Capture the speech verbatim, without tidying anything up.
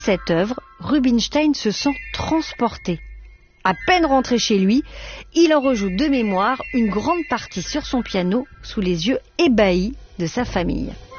Cette œuvre, Rubinstein se sent transporté. À peine rentré chez lui, il en rejoue de mémoire une grande partie sur son piano sous les yeux ébahis de sa famille.